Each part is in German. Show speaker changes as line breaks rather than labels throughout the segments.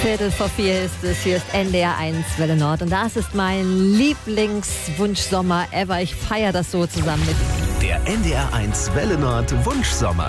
3:15 ist es. Hier ist NDR 1 Welle Nord. Und das ist mein Lieblingswunschsommer ever. Ich feiere das so zusammen mit.
Der NDR 1 Welle Nord Wunschsommer.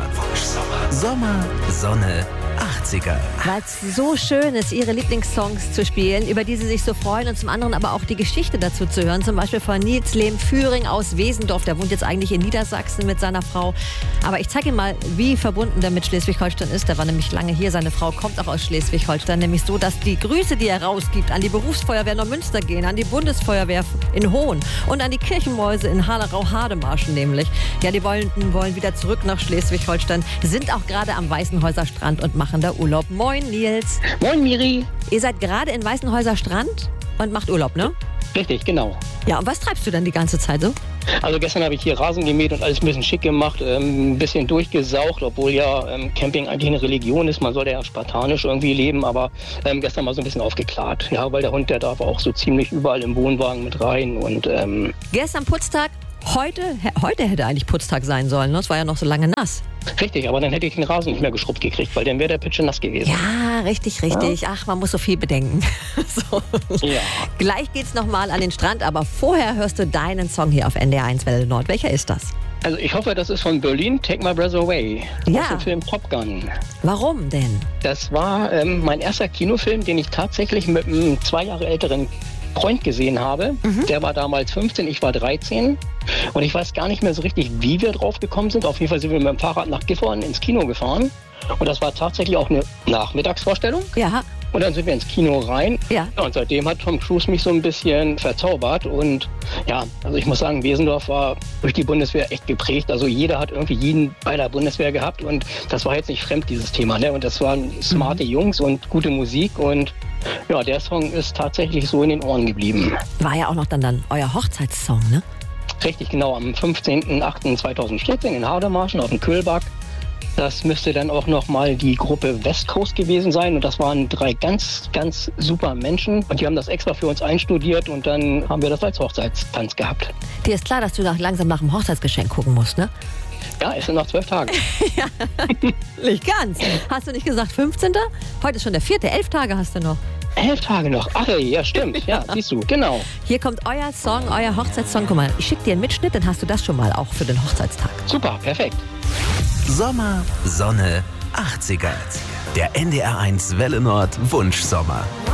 Sommer, Sonne, 80er.
Weil es so schön ist, ihre Lieblingssongs zu spielen, über die sie sich so freuen, und zum anderen aber auch die Geschichte dazu zu hören. Zum Beispiel von Nils Lehm-Führing aus Wesendorf. Der wohnt jetzt eigentlich in Niedersachsen mit seiner Frau. Aber ich zeige ihm mal, wie verbunden der mit Schleswig-Holstein ist. Der war nämlich lange hier. Seine Frau kommt auch aus Schleswig-Holstein. Nämlich so, dass die Grüße, die er rausgibt, an die Berufsfeuerwehr Neumünster gehen, an die Bundesfeuerwehr in Hohn und an die Kirchenmäuse in Harlerau-Hademarschen nämlich. Ja, die wollen wieder zurück nach Schleswig-Holstein, sind auch gerade am Weißenhäuser Strand und machen da Urlaub. Moin, Nils.
Moin, Miri.
Ihr seid gerade in Weißenhäuser Strand und macht Urlaub, ne?
Richtig, genau.
Ja, und was treibst du dann die ganze Zeit so?
Also gestern habe ich hier Rasen gemäht und alles ein bisschen schick gemacht, ein bisschen durchgesaugt, obwohl ja Camping eigentlich eine Religion ist. Man sollte ja spartanisch irgendwie leben, aber gestern mal so ein bisschen aufgeklärt. Ja, weil der Hund, der darf auch so ziemlich überall im Wohnwagen mit rein. Und
gestern Putztag, heute hätte eigentlich Putztag sein sollen, ne? Es war ja noch so lange nass.
Richtig, aber dann hätte ich den Rasen nicht mehr geschrubbt gekriegt, weil dann wäre der Pitche nass gewesen.
Ja, richtig. Ja? Ach, man muss so viel bedenken. So. Ja. Gleich geht's nochmal an den Strand, aber vorher hörst du deinen Song hier auf NDR 1 Welle Nord. Welcher ist das?
Also ich hoffe, das ist von Berlin, Take My Breath Away.
Ja.
Aus dem Film Top Gun.
Warum denn?
Das war mein erster Kinofilm, den ich tatsächlich mit einem 2 Jahre älteren Freund gesehen habe. Der war damals 15, ich war 13. Und ich weiß gar nicht mehr so richtig, wie wir drauf gekommen sind. Auf jeden Fall sind wir mit dem Fahrrad nach Gifhorn ins Kino gefahren. Und das war tatsächlich auch eine Nachmittagsvorstellung.
Ja.
Und dann sind wir ins Kino rein.
Ja.
Und seitdem hat Tom Cruise mich so ein bisschen verzaubert. Und ja, also ich muss sagen, Wesendorf war durch die Bundeswehr echt geprägt. Also jeder hat irgendwie jeden bei der Bundeswehr gehabt. Und das war jetzt nicht fremd, dieses Thema, ne? Und das waren smarte Jungs und gute Musik. Und ja, der Song ist tatsächlich so in den Ohren geblieben.
War ja auch noch dann euer Hochzeitssong, ne?
Richtig, genau. Am 15.08.2014 in Hademarschen auf dem Köhlbach. Das müsste dann auch nochmal die Gruppe West Coast gewesen sein. Und das waren 3 ganz, ganz super Menschen. Und die haben das extra für uns einstudiert. Und dann haben wir das als Hochzeitstanz gehabt.
Dir ist klar, dass du langsam nach dem Hochzeitsgeschenk gucken musst, ne?
Ja, es sind noch 12 Tage.
Ja, nicht ganz. Hast du nicht gesagt 15.? Heute ist schon der 4., 11 Tage hast du noch.
11 Tage noch. Ach ja, stimmt. Ja, siehst du, genau.
Hier kommt euer Song, euer Hochzeitssong. Guck mal, ich schicke dir einen Mitschnitt, dann hast du das schon mal auch für den Hochzeitstag.
Super, perfekt.
Sommer, Sonne, 80er. Der NDR 1 Welle Nord Wunschsommer.